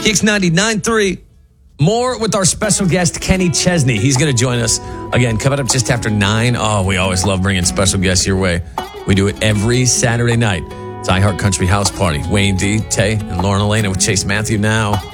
Kicks 99.3. More with our special guest, Kenny Chesney. He's going to join us again, coming up just after 9. Oh, we always love bringing special guests your way. We do it every Saturday night. It's iHeart Country House Party. Wayne D, Tay, and Lauren Elena with Chase Matthew now.